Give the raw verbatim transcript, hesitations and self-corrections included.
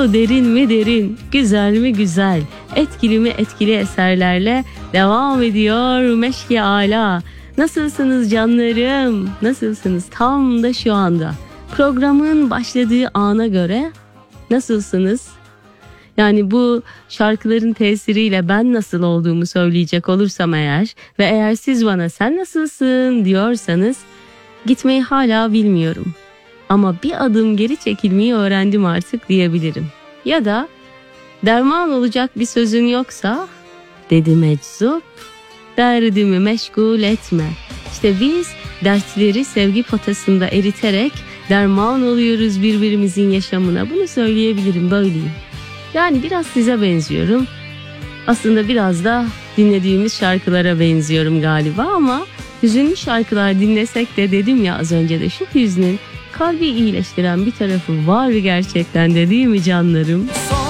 Su derin mi derin, güzel mi güzel, etkili mi etkili eserlerle devam ediyor Meşki Ala. Nasılsınız canlarım? Nasılsınız? Tam da şu anda programın başladığı ana göre nasılsınız? Yani bu şarkıların tesiriyle ben nasıl olduğumu söyleyecek olursam eğer ve eğer siz bana sen nasılsın diyorsanız gitmeyi hala bilmiyorum. Ama bir adım geri çekilmeyi öğrendim artık diyebilirim. Ya da derman olacak bir sözün yoksa dedi meczup, derdimi meşgul etme. İşte biz dertleri sevgi potasında eriterek derman oluyoruz birbirimizin yaşamına. Bunu söyleyebilirim, böyleyim. Yani biraz size benziyorum. Aslında biraz da dinlediğimiz şarkılara benziyorum galiba ama hüzünlü şarkılar dinlesek de dedim ya az önce de şu hüznün kalbi iyileştiren bir tarafı var gerçekten de değil mi canlarım?